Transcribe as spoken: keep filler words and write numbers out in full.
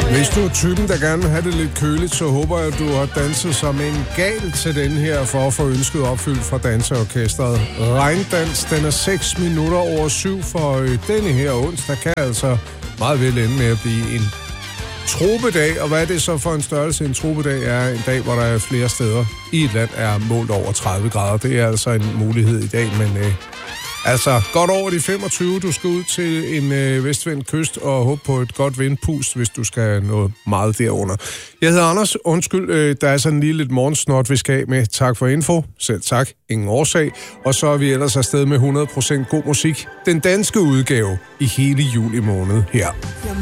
Hvis du er typen, der gerne vil have det lidt køligt, så håber jeg, at du har danset som en gal til den her for at få ønsket opfyldt fra danseorkestret. Regndans, den er seks minutter over syv, for denne her onsdag kan altså meget vel ende med at blive en tropedag. Og hvad er det så for en størrelse? En tropedag er en dag, hvor der er flere steder i et land er målt over tredive grader. Det er altså en mulighed i dag, men øh, altså godt over de femogtyve. Du skal ud til en øh, vestvendt kyst og håbe på et godt vindpust, hvis du skal noget meget derunder. Jeg hedder Anders. Undskyld, øh, der er sådan lige lidt morgensnot, vi skal af med. Tak for info. Selv tak. Ingen årsag. Og så er vi ellers afsted med hundrede procent god musik. Den danske udgave i hele juli måned her.